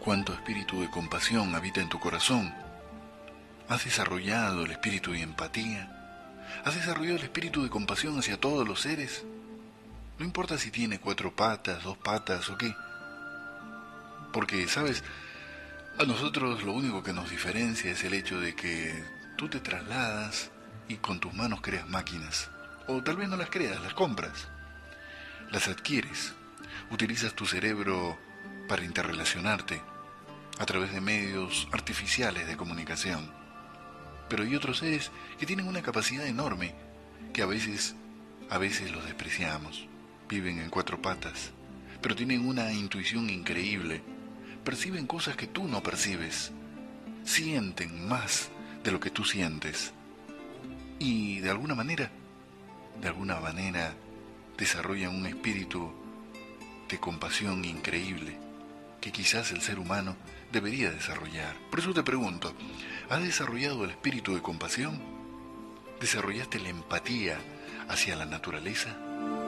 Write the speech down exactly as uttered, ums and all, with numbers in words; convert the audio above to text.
¿Cuánto espíritu de compasión habita en tu corazón? ¿Has desarrollado el espíritu de empatía? ¿Has desarrollado el espíritu de compasión hacia todos los seres? No importa si tiene cuatro patas, dos patas o qué. Porque, ¿sabes? A nosotros lo único que nos diferencia es el hecho de que tú te trasladas y con tus manos creas máquinas. O tal vez no las creas, las compras. Las adquieres. Utilizas tu cerebro para interrelacionarte a través de medios artificiales de comunicación. Pero hay otros seres que tienen una capacidad enorme que a veces, a veces los despreciamos. Viven en cuatro patas, pero tienen una intuición increíble. Perciben cosas que tú no percibes. Sienten más de lo que tú sientes. Y de alguna manera, de alguna manera, desarrollan un espíritu de compasión increíble que quizás el ser humano debería desarrollar. Por eso te pregunto, ¿has desarrollado el espíritu de compasión? ¿Desarrollaste la empatía hacia la naturaleza?